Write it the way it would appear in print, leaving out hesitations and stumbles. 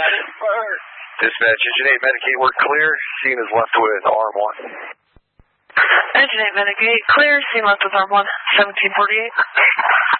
Dispatch, Engine 8, Medicaid, we're clear. Scene is left with arm 1. Engine 8, Medicaid, clear. Scene left with arm 1. 1748.